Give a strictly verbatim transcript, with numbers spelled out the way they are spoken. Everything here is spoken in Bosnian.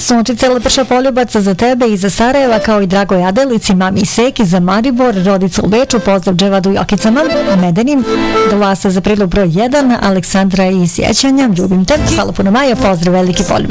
Sunčice Leprša poljubaca za tebe i za Sarajeva, kao i dragoj Adelici, mami i Seki za Maribor, rodica u Beču, pozdrav Dževadu Jokicama, Medenim, glasa za predlog broj jedan, Aleksandra i Sjećanja, ljubim te, hvala puno Maja, pozdrav veliki poljub.